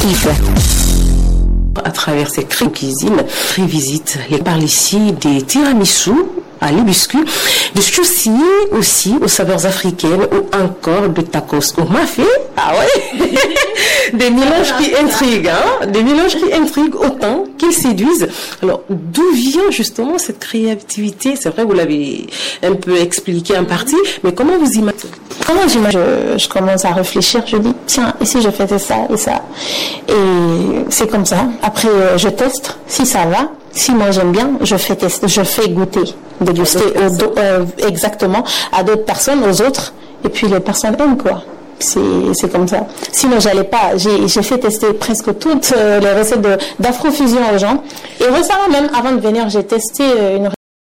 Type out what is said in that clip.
À travers ces cuisines, revisite les parle ici des tiramisu à l'hibiscus, de choussy aussi aux saveurs africaines ou encore de tacos au mafé. Ah ouais. Des mélanges qui intriguent, hein, des mélanges qui intriguent autant qu'ils séduisent. Alors, d'où vient justement cette créativité? C'est vrai, vous l'avez un peu expliqué en partie, mais comment vous imaginez? Comment j'imagine? Je commence à réfléchir, je dis, tiens, et si je faisais ça et ça? Et c'est comme ça. Après, je teste. Si ça va, si moi j'aime bien, je fais tester, je fais goûter, déguster exactement à d'autres personnes, aux autres, et puis les personnes aiment, quoi. C'est comme ça. Sinon, j'allais pas. J'ai fait tester presque toutes les recettes d'Afrofusion aux gens. Et récemment, même avant de venir, j'ai testé une